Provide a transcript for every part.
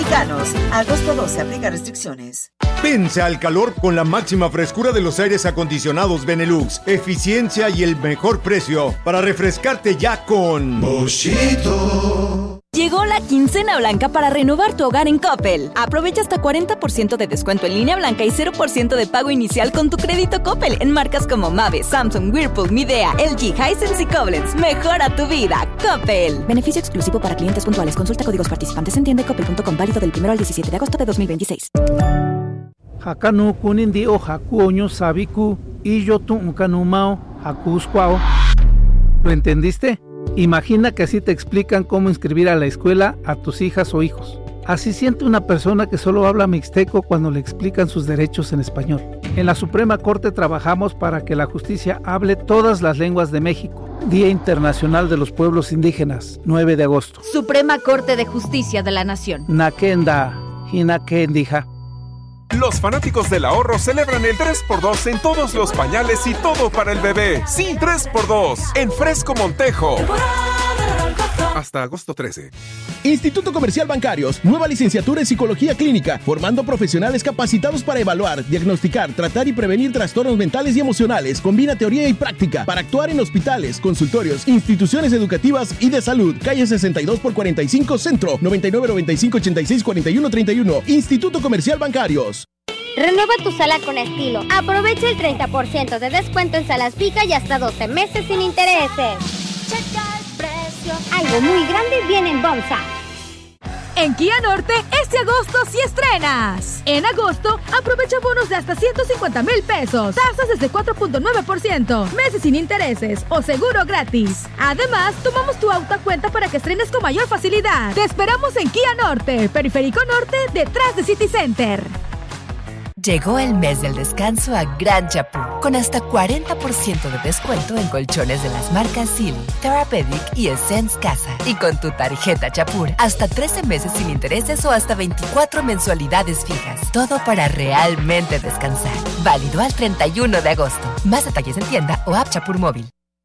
mexicanos. Agosto 12, aplica restricciones. Vence al calor con la máxima frescura de los aires acondicionados Benelux, eficiencia y el mejor precio para refrescarte ya con Boschito. Llegó la quincena blanca para renovar tu hogar en Coppel. Aprovecha hasta 40% de descuento en línea blanca y 0% de pago inicial con tu crédito Coppel en marcas como Mave, Samsung, Whirlpool, Midea, LG, Hisense y Koblenz. Mejora tu vida, Coppel. Beneficio exclusivo para clientes puntuales. Consulta códigos participantes en tienda.coppel.com, válido del 1 al 17 de agosto de 2026. Hakanu kunindi o hakuoño sabiku y yo tu unkanumao hakuskwao. ¿Lo entendiste? Imagina que así te explican cómo inscribir a la escuela a tus hijas o hijos. Así siente una persona que solo habla mixteco cuando le explican sus derechos en español. En la Suprema Corte trabajamos para que la justicia hable todas las lenguas de México. Día Internacional de los Pueblos Indígenas, 9 de agosto. Suprema Corte de Justicia de la Nación. Nakenda, hinakendija. Los fanáticos del ahorro celebran el 3x2 en todos los pañales y todo para el bebé. Sí, 3x2 en Fresco Montejo. Hasta agosto 13. Instituto Comercial Bancarios, nueva licenciatura en Psicología Clínica, formando profesionales capacitados para evaluar, diagnosticar, tratar y prevenir trastornos mentales y emocionales. Combina teoría y práctica para actuar en hospitales, consultorios, instituciones educativas y de salud. Calle 62 por 45 Centro, 99 95 86 41 31. Instituto Comercial Bancarios. Renueva tu sala con estilo. Aprovecha el 30% de descuento en salas Vica y hasta 12 meses sin intereses. Checa el precio. Algo muy grande viene en Bonsa. En Kia Norte, este agosto sí estrenas. En agosto, aprovecha bonos de hasta 150,000 pesos, tasas desde 4.9%, meses sin intereses o seguro gratis. Además, tomamos tu auto a cuenta para que estrenes con mayor facilidad. Te esperamos en Kia Norte, Periférico Norte, detrás de City Center. Llegó el mes del descanso a Gran Chapur, con hasta 40% de descuento en colchones de las marcas Silly, Therapeutic y Essence Casa. Y con tu tarjeta Chapur, hasta 13 meses sin intereses o hasta 24 mensualidades fijas. Todo para realmente descansar. Válido al 31 de agosto. Más detalles en tienda o app Chapur móvil.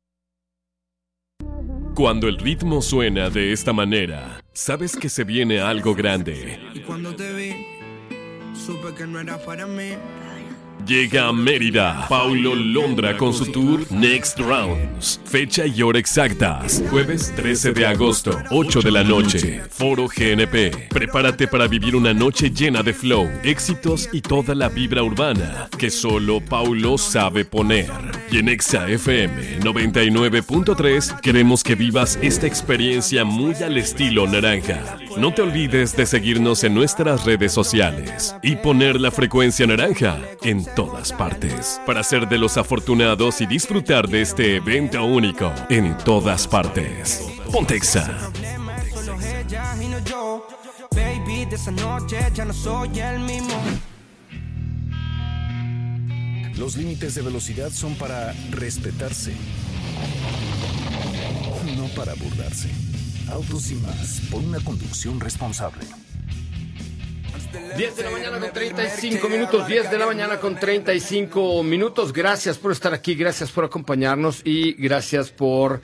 Cuando el ritmo suena de esta manera, sabes que se viene algo grande. Y cuando te vi, supe que no era para mí. Llega a Mérida Paulo Londra con su tour Next Rounds. Fecha y hora exactas: jueves 13 de agosto, 8 de la noche, Foro GNP. Prepárate para vivir una noche llena de flow, éxitos y toda la vibra urbana que solo Paulo sabe poner. Y en Exa FM 99.3 queremos que vivas esta experiencia muy al estilo naranja. No te olvides de seguirnos en nuestras redes sociales y poner la frecuencia naranja en todas partes para ser de los afortunados y disfrutar de este evento único en todas partes. Ponte Exa. Baby, de esa noche ya no soy el mismo. Los límites de velocidad son para respetarse, no para burlarse. Autos y más, por una conducción responsable. 10 de la mañana con 35 minutos, 10 de la mañana con 35 minutos. Gracias por estar aquí, gracias por acompañarnos y gracias por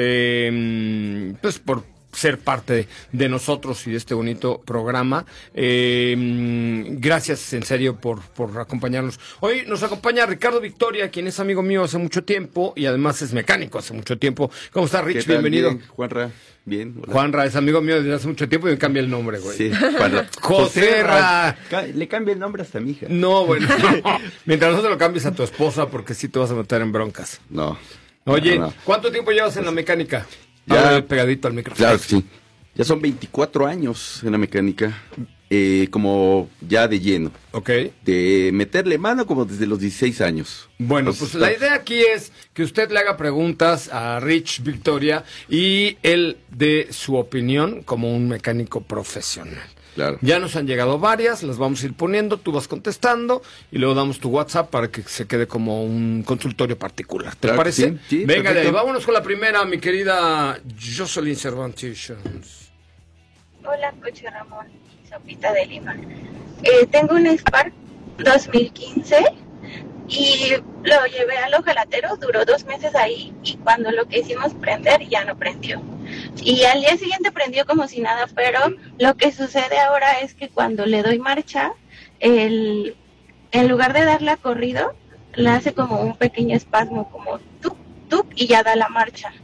ser parte de nosotros y de este bonito programa. Gracias en serio por acompañarnos. Hoy nos acompaña Ricardo Victoria, quien es amigo mío hace mucho tiempo y además es mecánico hace mucho tiempo. ¿Cómo estás, Rich? Bienvenido. Bien, Juanra. Bien. Hola. Juanra es amigo mío desde hace mucho tiempo y me cambia el nombre, güey. Sí, Juanra. Joserra. Le cambia el nombre hasta a mi hija. No, bueno. No. Mientras no te lo cambies a tu esposa, porque sí te vas a meter en broncas. No. Oye, no. ¿Cuánto tiempo llevas en la mecánica? Ya pegadito al micrófono. Claro, sí. Ya son 24 años en la mecánica, como ya de lleno. Ok. De meterle mano como desde los 16 años. Bueno, pues la idea aquí es que usted le haga preguntas a Rich Victoria y él dé su opinión como un mecánico profesional. Claro. Ya nos han llegado varias, las vamos a ir poniendo, tú vas contestando y luego damos tu WhatsApp para que se quede como un consultorio particular. ¿Te parece? Sí, venga, perfecto. de ahí, vámonos con la primera, mi querida Jocelyn Cervantes. Hola, Coche Ramón, Sopita de Lima. Tengo un Spark 2015 y lo llevé al ojalatero, duró 2 meses ahí y cuando lo quisimos prender ya no prendió. Y al día siguiente prendió como si nada, pero lo que sucede ahora es que cuando le doy marcha, en lugar de darle a corrido, le hace como un pequeño espasmo, como tuc, tuc, y ya da la marcha.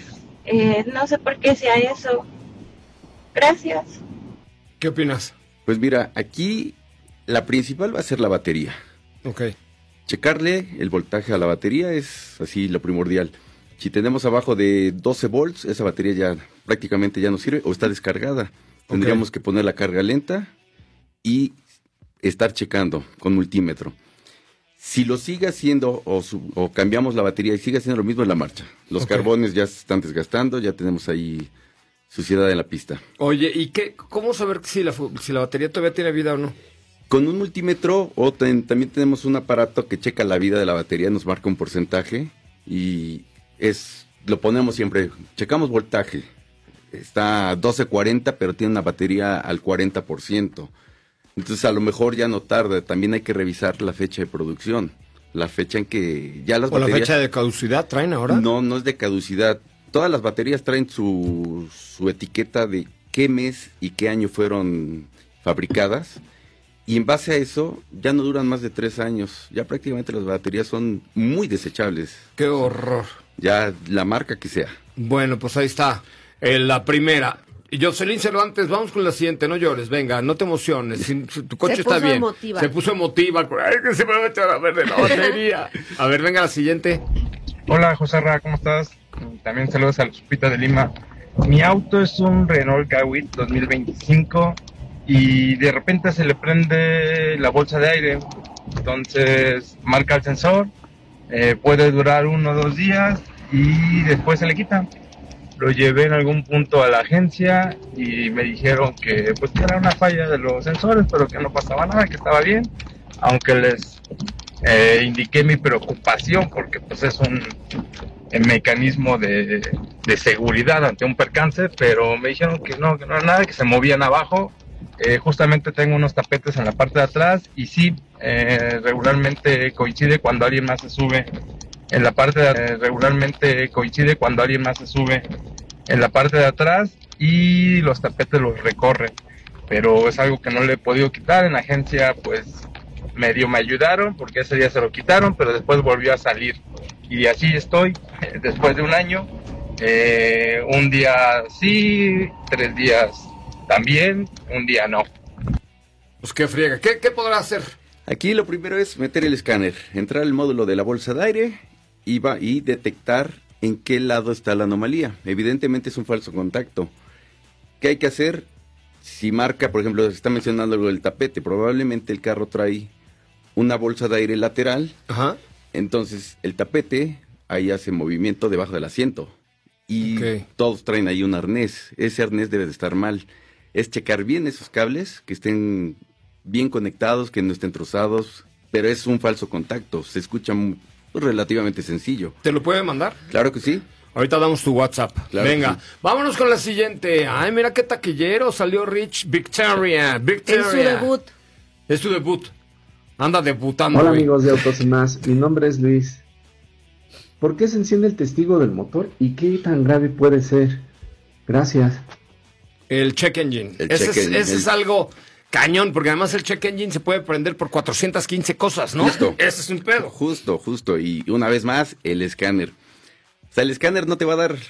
No sé por qué sea eso. Gracias. ¿Qué opinas? Pues mira, aquí la principal va a ser la batería. Ok. Checarle el voltaje a la batería es así lo primordial. Si tenemos abajo de 12 volts, esa batería ya prácticamente ya no sirve o está descargada. Tendríamos que poner la carga lenta y estar checando con multímetro. Si lo sigue haciendo o cambiamos la batería y sigue haciendo lo mismo en la marcha. Los carbones ya se están desgastando, ya tenemos ahí suciedad en la pista. Oye, ¿y cómo saber si la batería todavía tiene vida o no? Con un multímetro o también tenemos un aparato que checa la vida de la batería, nos marca un porcentaje y lo ponemos siempre, checamos voltaje. Está a 1240, pero tiene una batería al 40%. Entonces a lo mejor ya no tarda, también hay que revisar la fecha de producción, la fecha en que ya las baterías... ¿O la fecha de caducidad traen ahora? No es de caducidad. Todas las baterías traen su etiqueta de qué mes y qué año fueron fabricadas, y en base a eso ya no duran más de 3 años. Ya prácticamente las baterías son muy desechables. ¡Qué horror! Ya la marca que sea. Bueno, pues ahí está, la primera. Y Jocelyn Cervantes, vamos con la siguiente, no llores, venga, no te emociones, tu coche está bien. Se puso emotiva. Ay, que se me va a echar a ver de la batería. A ver, venga la siguiente. Hola, José Ra, ¿cómo estás? También saludos a la Sopita de Lima. Mi auto es un Renault Kwid 2025 y de repente se le prende la bolsa de aire. Entonces marca el sensor, puede durar 1 o 2 días y después se le quita. Lo llevé en algún punto a la agencia y me dijeron que pues era una falla de los sensores, pero que no pasaba nada, que estaba bien, aunque les indiqué mi preocupación porque pues es un mecanismo de seguridad ante un percance, pero me dijeron que no era nada, que se movían abajo. Justamente tengo unos tapetes en la parte de atrás y sí, regularmente coincide cuando alguien más se sube en la parte en la parte de atrás y los tapetes los recorren, pero es algo que no le he podido quitar. En la agencia pues medio me ayudaron porque ese día se lo quitaron, pero después volvió a salir y así estoy después de 1 año. Un día sí, 3 días también, un día no. Pues qué friega, ¿qué podrá hacer? Aquí lo primero es meter el escáner, entrar al módulo de la bolsa de aire y detectar en qué lado está la anomalía. Evidentemente es un falso contacto. ¿Qué hay que hacer? Si marca, por ejemplo, se está mencionando algo del tapete, probablemente el carro trae una bolsa de aire lateral. Ajá. Entonces el tapete ahí hace movimiento debajo del asiento y todos traen ahí un arnés. Ese arnés debe de estar mal. Es checar bien esos cables, que estén bien conectados, que no estén trozados, pero es un falso contacto. Se escucha relativamente sencillo. ¿Te lo puede mandar? Claro que sí. Ahorita damos tu WhatsApp. Claro. Venga, sí. Vámonos con la siguiente. Ay, mira qué taquillero salió Rich Victoria. Es su debut. Es su debut. Anda debutando. Hola amigos de Autos y Más, mi nombre es Luis. ¿Por qué se enciende el testigo del motor y qué tan grave puede ser? Gracias. El check engine. Ese es algo cañón, porque además el check engine se puede prender por 415 cosas, ¿no? Justo. Ese es un pedo. Justo. Y una vez más, el escáner. O sea, el escáner no te va a dar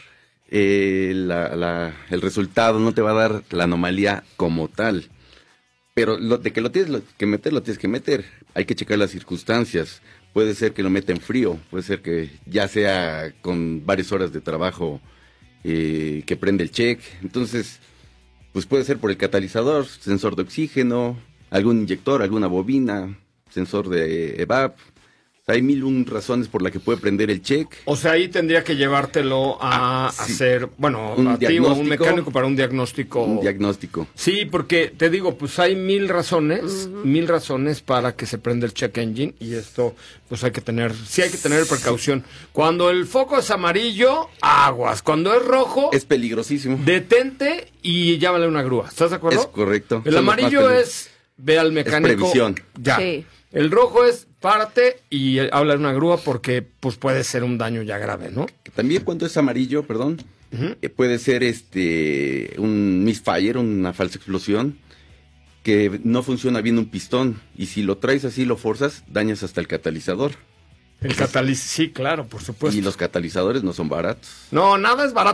el resultado, no te va a dar la anomalía como tal. Pero de que lo tienes que meter, lo tienes que meter. Hay que checar las circunstancias. Puede ser que lo meta en frío, puede ser que ya sea con varias horas de trabajo que prende el check. Entonces, pues puede ser por el catalizador, sensor de oxígeno, algún inyector, alguna bobina, sensor de EVAP. Hay 1001 razones por las que puede prender el check. O sea, ahí tendría que llevarte,lo a hacer, bueno, un mecánico para un diagnóstico. Un diagnóstico. Sí, porque te digo, pues hay 1000 razones, 1000 razones para que se prenda el check engine, y esto, pues hay que tener precaución. Cuando el foco es amarillo, aguas. Cuando es rojo, es peligrosísimo. Detente y llámale una grúa. ¿Estás de acuerdo? Es correcto. El amarillo es, ve al mecánico. Es previsión. Ya. Sí. El rojo es párate y habla de una grúa porque pues puede ser un daño ya grave, ¿no? También cuando es amarillo, puede ser un misfire, una falsa explosión, que no funciona bien un pistón, y si lo traes así, lo forzas, dañas hasta el catalizador. Sí, claro, por supuesto. Y los catalizadores no son baratos. No, nada es barato.